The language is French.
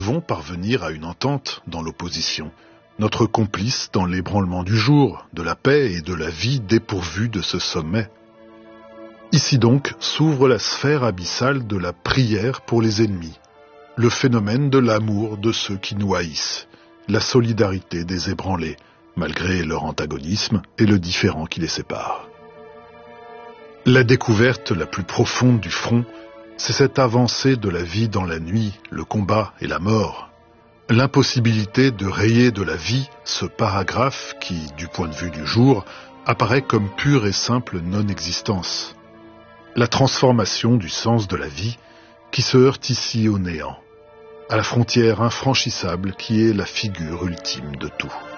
devons parvenir à une entente dans l'opposition, notre complice dans l'ébranlement du jour, de la paix et de la vie dépourvue de ce sommet. Ici donc s'ouvre la sphère abyssale de la prière pour les ennemis, le phénomène de l'amour de ceux qui nous haïssent, la solidarité des ébranlés, malgré leur antagonisme et le différend qui les sépare. La découverte la plus profonde du front, c'est cette avancée de la vie dans la nuit, le combat et la mort. L'impossibilité de rayer de la vie ce paragraphe qui, du point de vue du jour, apparaît comme pure et simple non-existence. La transformation du sens de la vie qui se heurte ici au néant, à la frontière infranchissable qui est la figure ultime de tout.